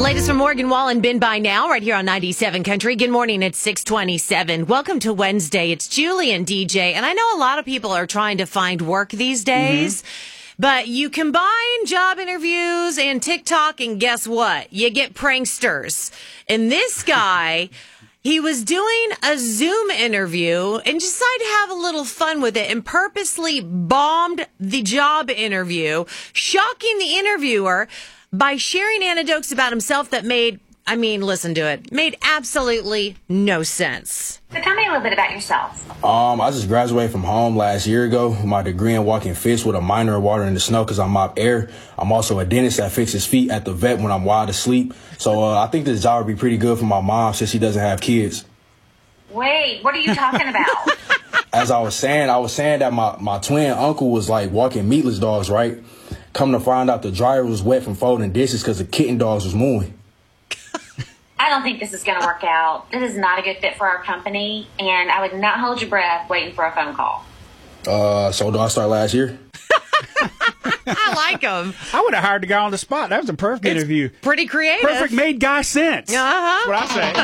latest from Morgan Wallen, Been By Now, right here on 97 Country. Good morning, it's 6:27. Welcome to Wednesday. It's Julie and DJ, and I know a lot of people are trying to find work these days, but you combine job interviews and TikTok, and guess what? You get pranksters. And this guy, he was doing a Zoom interview and decided to have a little fun with it and purposely bombed the job interview, shocking the interviewer by sharing anecdotes about himself that made absolutely no sense. So tell me a little bit about yourself. I just graduated from home last year ago with my degree in walking fish with a minor in water in the snow because I mop air. I'm also a dentist that fixes feet at the vet when I'm wide asleep. So I think this job would be pretty good for my mom since she doesn't have kids. Wait, what are you talking about? As I was saying that my twin uncle was like walking meatless dogs, right? Come to find out the dryer was wet from folding dishes because the kitten dogs was mooing. I don't think this is going to work out. This is not a good fit for our company, and I would not hold your breath waiting for a phone call. So do I start last year? I like him. I would have hired the guy on the spot. That was a perfect interview. Pretty creative. Perfect made guy sense. That's what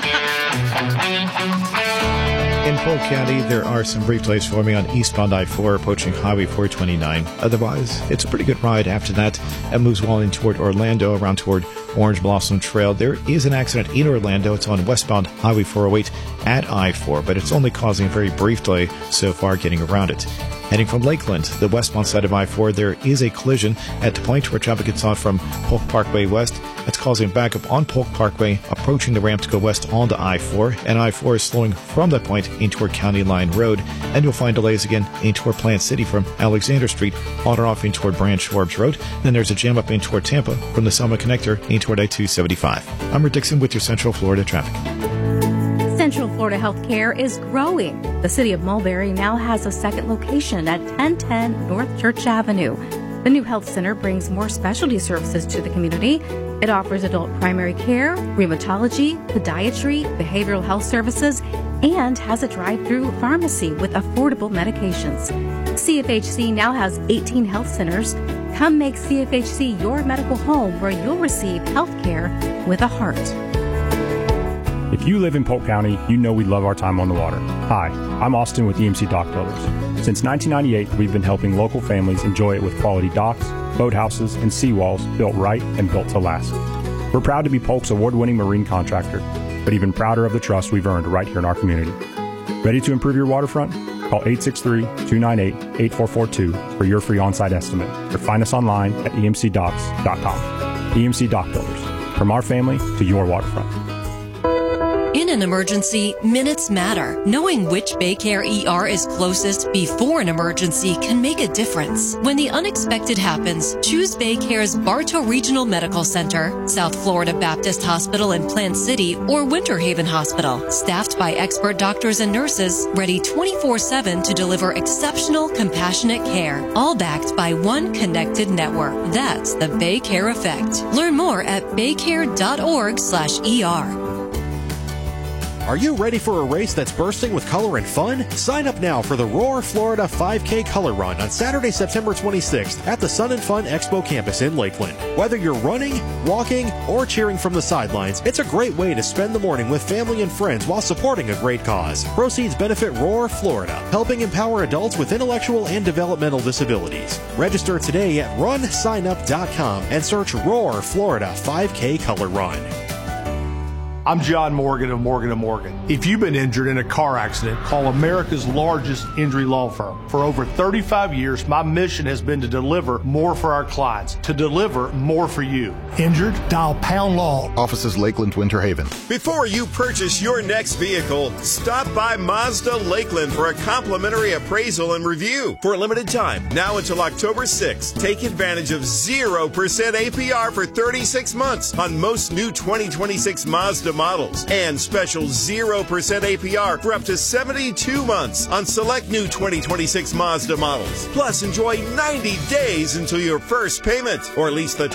I say. In Polk County, there are some brief delays forming on eastbound I-4 approaching Highway 429. Otherwise, it's a pretty good ride after that. It moves well in toward Orlando, around toward Orange Blossom Trail. There is an accident in Orlando. It's on westbound Highway 408 at I-4, but it's only causing a very brief delay so far getting around it. Heading from Lakeland, the westbound side of I-4, there is a collision at the point where traffic gets on from Polk Parkway West. That's causing backup on Polk Parkway, approaching the ramp to go west onto I-4, and I-4 is slowing from that point in toward County Line Road, and you'll find delays again in toward Plant City from Alexander Street, on or off in toward Branch Forbes Road. Then there's a jam up in toward Tampa from the Selma Connector in toward I-275. I'm Rick Dixon with your Central Florida traffic. Central Florida Healthcare is growing. The city of Mulberry now has a second location at 1010 North Church Avenue. The new health center brings more specialty services to the community. It offers adult primary care, rheumatology, podiatry, behavioral health services, and has a drive-through pharmacy with affordable medications. CFHC now has 18 health centers. Come make CFHC your medical home where you'll receive health care with a heart. If you live in Polk County, you know we love our time on the water. Hi, I'm Austin with EMC Dock Builders. Since 1998, we've been helping local families enjoy it with quality docks, boathouses, and seawalls built right and built to last. We're proud to be Polk's award-winning marine contractor, but even prouder of the trust we've earned right here in our community. Ready to improve your waterfront? Call 863-298-8442 for your free on-site estimate, or find us online at emcdocks.com. EMC Dock Builders, from our family to your waterfront. In an emergency, minutes matter. Knowing which Baycare ER is closest before an emergency can make a difference. When the unexpected happens, choose Baycare's Bartow Regional Medical Center, South Florida Baptist Hospital in Plant City, or Winter Haven Hospital. Staffed by expert doctors and nurses, ready 24/7 to deliver exceptional, compassionate care. All backed by one connected network. That's the Baycare Effect. Learn more at baycare.org/ER. Are you ready for a race that's bursting with color and fun? Sign up now for the Roar Florida 5K Color Run on Saturday, September 26th at the Sun and Fun Expo campus in Lakeland. Whether you're running, walking, or cheering from the sidelines, it's a great way to spend the morning with family and friends while supporting a great cause. Proceeds benefit Roar Florida, helping empower adults with intellectual and developmental disabilities. Register today at runsignup.com and search Roar Florida 5K Color Run. I'm John Morgan of Morgan & Morgan. If you've been injured in a car accident, call America's largest injury law firm. For over 35 years, my mission has been to deliver more for our clients, to deliver more for you. Injured? Dial Pound Law. Offices Lakeland, Winter Haven. Before you purchase your next vehicle, stop by Mazda Lakeland for a complimentary appraisal and review. For a limited time, now until October 6th, take advantage of 0% APR for 36 months on most new 2026 Mazda models, and special 0% APR for up to 72 months on select new 2026 Mazda models. Plus, enjoy 90 days until your first payment, or at least the